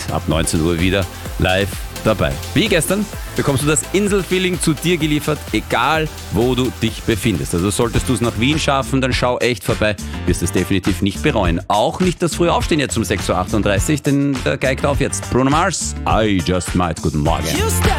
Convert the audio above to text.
ab 19 Uhr wieder live dabei. Wie gestern bekommst du das Inselfeeling zu dir geliefert, egal wo du dich befindest. Also solltest du es nach Wien schaffen, dann schau echt vorbei, wirst es definitiv nicht bereuen. Auch nicht das frühe Aufstehen jetzt um 6.38 Uhr, denn der geigt auf jetzt. Bruno Mars, I Just Might. Guten Morgen.